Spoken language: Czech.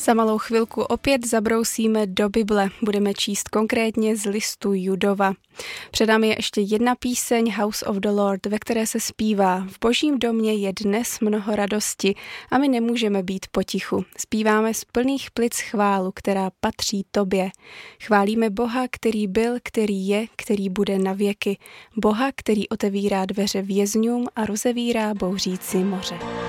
Za malou chvilku opět zabrousíme do Bible. Budeme číst konkrétně z listu Judova. Před námi je ještě jedna píseň House of the Lord, ve které se zpívá: V Božím domě je dnes mnoho radosti a my nemůžeme být potichu. Zpíváme z plných plic chválu, která patří tobě. Chválíme Boha, který byl, který je, který bude na věky. Boha, který otevírá dveře vězňům a rozevírá bouřící moře.